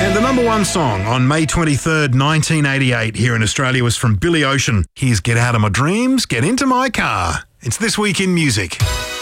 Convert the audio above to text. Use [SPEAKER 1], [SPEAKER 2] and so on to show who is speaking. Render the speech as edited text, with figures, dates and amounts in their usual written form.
[SPEAKER 1] And the number one song on May 23rd, 1988 here in Australia was from Billy Ocean. Here's Get Out of My Dreams, Get Into My Car. It's This Week in Music.